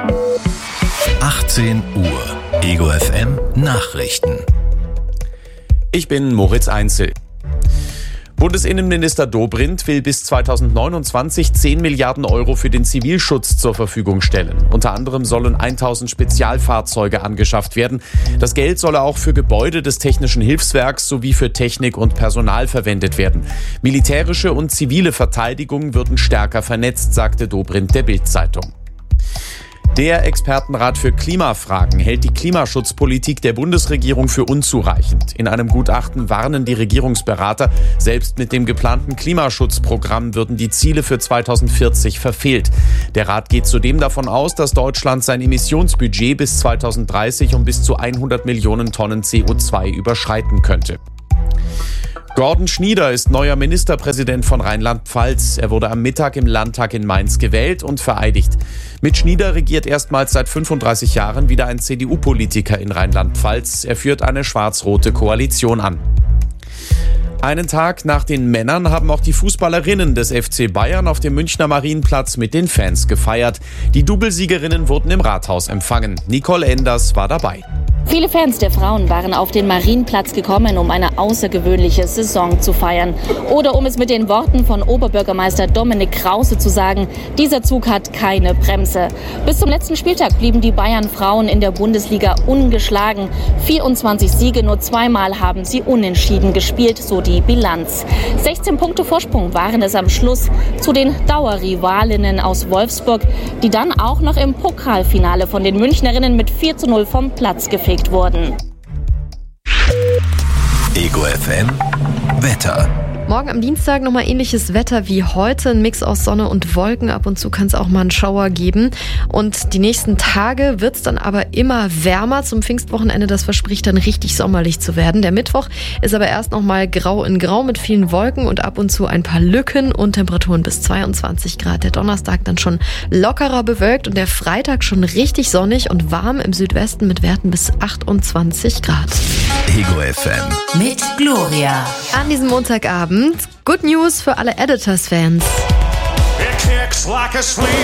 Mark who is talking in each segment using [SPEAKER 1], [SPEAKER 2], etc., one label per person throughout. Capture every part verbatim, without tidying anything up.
[SPEAKER 1] achtzehn Uhr. Ego F M Nachrichten.
[SPEAKER 2] Ich bin Moritz Einzel. Bundesinnenminister Dobrindt will bis zweitausendneunundzwanzig zehn Milliarden Euro für den Zivilschutz zur Verfügung stellen. Unter anderem sollen tausend Spezialfahrzeuge angeschafft werden. Das Geld solle auch für Gebäude des Technischen Hilfswerks sowie für Technik und Personal verwendet werden. Militärische und zivile Verteidigung würden stärker vernetzt, sagte Dobrindt der Bild-Zeitung. Der Expertenrat für Klimafragen hält die Klimaschutzpolitik der Bundesregierung für unzureichend. In einem Gutachten warnen die Regierungsberater, selbst mit dem geplanten Klimaschutzprogramm würden die Ziele für zweitausendvierzig verfehlt. Der Rat geht zudem davon aus, dass Deutschland sein Emissionsbudget bis zweitausenddreißig um bis zu hundert Millionen Tonnen C O zwei überschreiten könnte. Gordon Schnieder ist neuer Ministerpräsident von Rheinland-Pfalz. Er wurde am Mittag im Landtag in Mainz gewählt und vereidigt. Mit Schnieder regiert erstmals seit fünfunddreißig Jahren wieder ein C D U-Politiker in Rheinland-Pfalz. Er führt eine schwarz-rote Koalition an. Einen Tag nach den Männern haben auch die Fußballerinnen des F C Bayern auf dem Münchner Marienplatz mit den Fans gefeiert. Die Doublesiegerinnen wurden im Rathaus empfangen. Nicole Enders war dabei.
[SPEAKER 3] Viele Fans der Frauen waren auf den Marienplatz gekommen, um eine außergewöhnliche Saison zu feiern. Oder um es mit den Worten von Oberbürgermeister Dominik Krause zu sagen, dieser Zug hat keine Bremse. Bis zum letzten Spieltag blieben die Bayern-Frauen in der Bundesliga ungeschlagen. vierundzwanzig Siege, nur zweimal haben sie unentschieden gespielt, so die Bilanz. sechzehn Punkte Vorsprung waren es am Schluss zu den Dauerrivalinnen aus Wolfsburg, die dann auch noch im Pokalfinale von den Münchnerinnen mit vier zu null vom Platz gefegt wurden.
[SPEAKER 1] Ego F M Wetter.
[SPEAKER 4] Morgen am Dienstag nochmal ähnliches Wetter wie heute. Ein Mix aus Sonne und Wolken. Ab und zu kann es auch mal einen Schauer geben. Und die nächsten Tage wird es dann aber immer wärmer. Zum Pfingstwochenende, das verspricht dann richtig sommerlich zu werden. Der Mittwoch ist aber erst nochmal grau in grau mit vielen Wolken und ab und zu ein paar Lücken und Temperaturen bis zweiundzwanzig Grad. Der Donnerstag dann schon lockerer bewölkt und der Freitag schon richtig sonnig und warm im Südwesten mit Werten bis achtundzwanzig Grad.
[SPEAKER 1] Ego F M
[SPEAKER 5] mit Gloria.
[SPEAKER 4] An diesem Montagabend Good News für alle Editors-Fans.
[SPEAKER 6] Like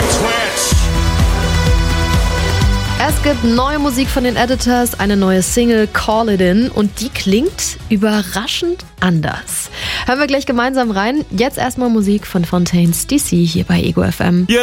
[SPEAKER 4] es gibt neue Musik von den Editors, eine neue Single Call It In und die klingt überraschend anders. Hören wir gleich gemeinsam rein. Jetzt erstmal Musik von Fontaines D C hier bei Ego F M.